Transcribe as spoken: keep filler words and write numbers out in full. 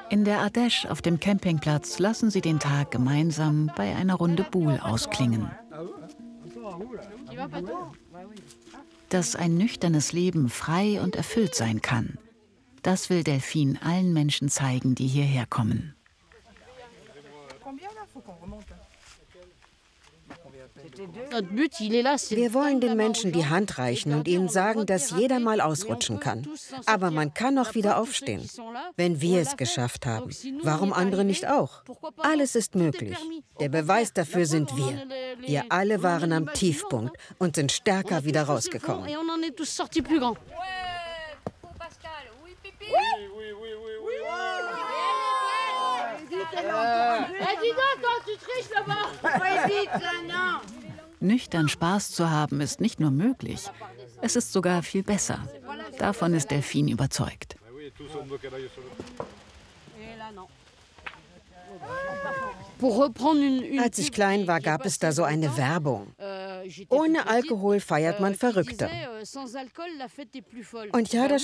In der Ardèche auf dem Campingplatz lassen sie den Tag gemeinsam bei einer Runde Boule ausklingen. Dass ein nüchternes Leben frei und erfüllt sein kann, das will Delphine allen Menschen zeigen, die hierher kommen. Wir wollen den Menschen die Hand reichen und ihnen sagen, dass jeder mal ausrutschen kann. Aber man kann auch wieder aufstehen. Wenn wir es geschafft haben, warum andere nicht auch? Alles ist möglich. Der Beweis dafür sind wir. Wir alle waren am Tiefpunkt und sind stärker wieder rausgekommen. Nüchtern Spaß zu haben ist nicht nur möglich, es ist sogar viel besser. Davon ist Delphine überzeugt. Als ich klein war, gab es da so eine Werbung. Ohne Alkohol feiert man verrückter. Und ja, das